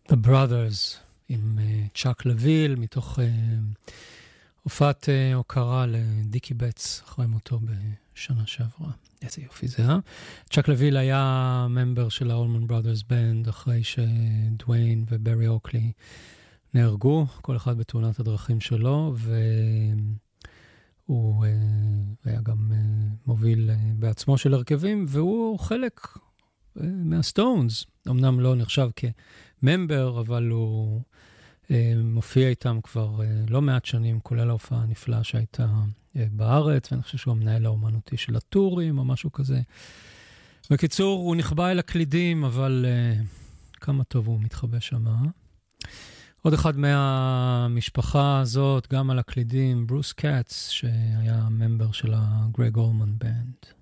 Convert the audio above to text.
The Brothers עם צ'אק לויל מתוך הופעת הוקרה לדיקי בטס אחרי מותו בשנה שעברה. איזה יופי זה, צ'אק לויל היה ממבר של האולמן בראדרס בנד אחרי שדוויין וברי אוקלי נהרגו, כל אחד בתאונת הדרכים שלו, והוא היה גם מוביל בעצמו של הרכבים, והוא חלק מהסטונס, אמנם לא נחשב כממבר, אבל הוא מופיע איתם כבר לא מעט שנים, כולל ההופעה הנפלאה שהייתה בארץ, ואני חושב שהוא המנהל האומנותי של הטורים או משהו כזה. בקיצור, הוא נכבה אל הקלידים, אבל כמה טוב הוא מתחבא שם. עוד אחד מהמשפחה הזאת, גם על הקלידים, ברוס קאץ, שהיה ממבר של הגרג אולמן בנד.